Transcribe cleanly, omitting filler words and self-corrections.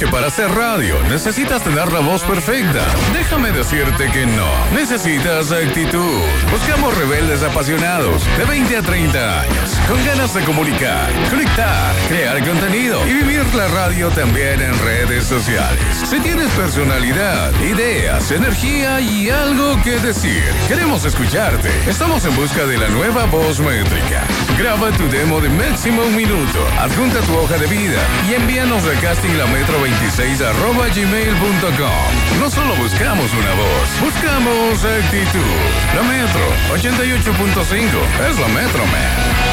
que para hacer radio necesitas tener la voz perfecta. Déjame decirte que no. Necesitas actitud. Buscamos rebeldes apasionados de 20 a 30 años, con ganas de comunicar, conectar, crear contenido y vivir la radio también en redes sociales. Si tienes personalidad, ideas, energía y algo que decir, queremos escucharte. Estamos en busca de la nueva voz métrica. Graba tu demo de máximo un minuto, adjunta tu hoja de vida y envíanos a castinglametro26@gmail.com. No solo buscamos una voz, buscamos actitud. La Metro 88.5 es la Metro, man.